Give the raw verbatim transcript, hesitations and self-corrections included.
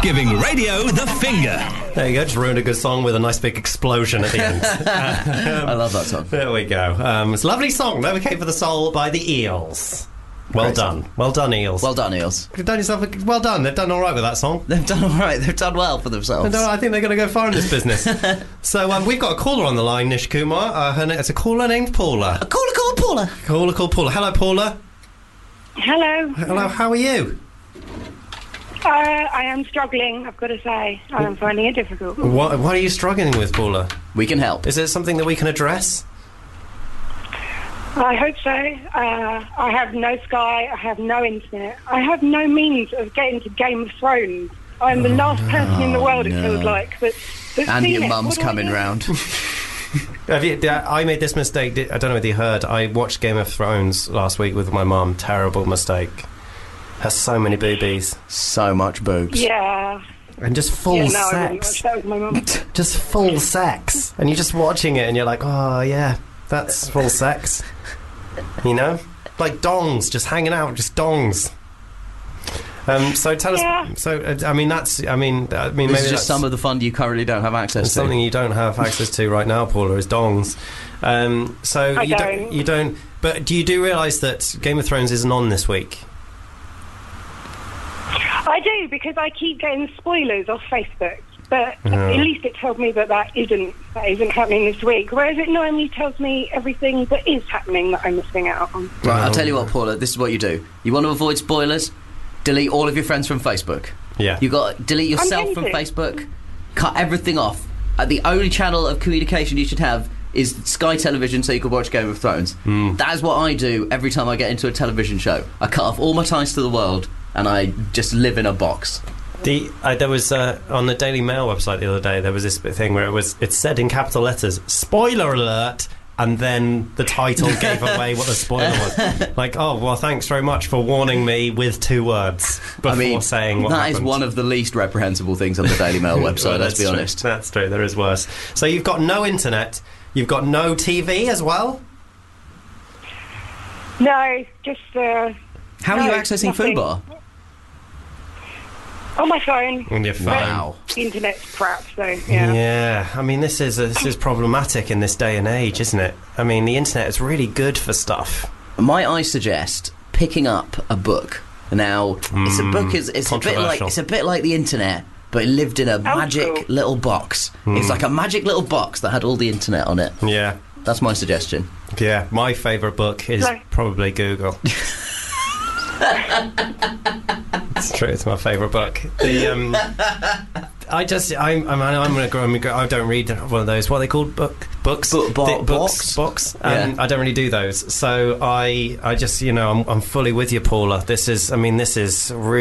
Giving radio the finger. There you go, just ruined a good song with a nice big explosion at the end. um, I love that song. There we go. Um, it's a lovely song, Never Came for the Soul by the Eels. Well Great done. song. Well done, Eels. Well done, Eels. You've done yourself a, well done. They've done all right with that song. They've done all right. They've done well for themselves. No, I think they're going to go far in this business. So um, we've got a caller on the line, Nish Kumar. Uh, her na- it's a caller named Paula. A caller called Paula. Caller called Paula. Hello, Paula. Hello. Hello, how are you? Uh, I am struggling, I've got to say. I am finding it difficult. What, what are you struggling with, Paula? We can help. Is it something that we can address? I hope so. Uh, I have no Sky, I have no internet. I have no means of getting to Game of Thrones. I'm the last person in the world, it no. feels like. But, but And seen your it. mum's What do I coming do? round. Have you, I made this mistake. I don't know whether you heard. I watched Game of Thrones last week with my mum. Terrible mistake. Has so many boobies. So much boobs. Yeah. And just full yeah, no, I wouldn't sex. watch that with my mum. Just full sex. And you're just watching it and you're like, oh, yeah, that's full sex. You know? Like dongs, just hanging out, just dongs. Um, so tell Yeah. us. So uh, I mean, that's. I mean, I mean, This maybe is just that's some of the fun you currently don't have access to. something you don't have access to right now, Paula, is dongs. Um, so I you don't. don't. You don't. But do you do realise that Game of Thrones isn't on this week? I do, because I keep getting spoilers off Facebook. But Yeah. at least it tells me that that isn't, that isn't happening this week. Whereas it normally tells me everything that is happening that I'm missing out on. Right, I'll Oh. tell you what, Paula, this is what you do. You want to avoid spoilers? Delete all of your friends from Facebook. Yeah. You got delete yourself from tempted. Facebook. Cut everything off. Uh, the only channel of communication you should have is Sky Television, so you can watch Game of Thrones. Mm. That is what I do every time I get into a television show. I cut off all my ties to the world, and I just live in a box. The uh, there was uh, on the Daily Mail website the other day. There was this bit thing where it was it said in capital letters "spoiler alert," and then the title gave away what the spoiler was. Like, oh well, thanks very much for warning me with two words before I mean, saying what that is happened. one of the least reprehensible things on the Daily Mail website. Well, let's that's be true. honest. That's true. There is worse. So you've got no internet. You've got no T V as well. No, just... Uh, How are you no, accessing nothing. Fubar? On my phone. On your phone. Wow. The internet's crap, so, yeah. Yeah, I mean this is this is problematic in this day and age, isn't it? I mean the internet is really good for stuff. Might I suggest picking up a book? Now, it's a book. Is it's a bit like controversial. it's a bit like the internet, but it lived in a magic cool. little box. It's like a magic little box that had all the internet on it. Yeah, That's my suggestion. yeah. My favourite book is Right. probably Google. It's true. It's my favourite book. The um, I just I'm I'm I'm gonna go. I'm gonna go I don't read one of those. What are they called? Book books. Book- bo- The- books. box? Books. Um, Yeah. I don't really do those. So I I just you know I'm I'm fully with you, Paula. This is I mean this is really.